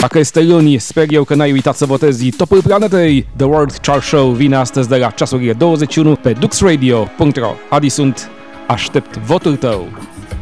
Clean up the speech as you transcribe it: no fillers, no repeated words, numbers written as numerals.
Aceste luni sper eu că n-ai uitat să votezi topul planetei. The World Chart Show vine astăzi de la ceasurile 21 pe duxradio.ro. Adi sunt, aștept votul tău.